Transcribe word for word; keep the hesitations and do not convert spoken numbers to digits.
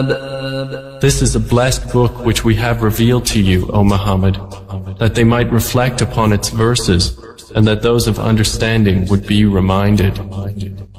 This is a blessed book which we have revealed to you, O Muhammad, that they might reflect upon its verses, and that those of understanding would be reminded.